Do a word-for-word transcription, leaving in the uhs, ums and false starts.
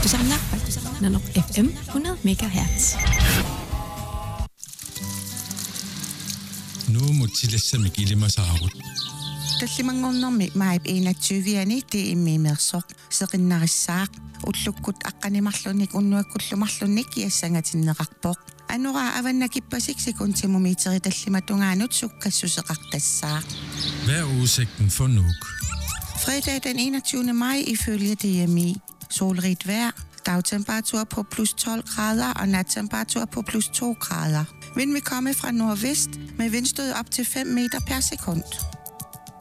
Radiosamler, Radiosamler F M hundrede megahertz. Nu mutilassa kilima saarut. Таллимангорнэрми маип иинатсуивиани ти иммиимерсоқ сеқиннарissаақ уллуккут аққанимарлуник уннуаккуллумарлуник киассангатиннеқарпоқ анура аваннакиппасик секунтимумиитери таллиматунгаанут суккассусеқартассаақ. Hvad er udsigten for Nuuk? Fredag den enogtyvende maj ifølge D M I. Solrigt vejr, dagtemperatur på plus tolv grader og nattemperatur på plus to grader. Vind vil komme fra nordvest med vindstød op til fem meter per sekund.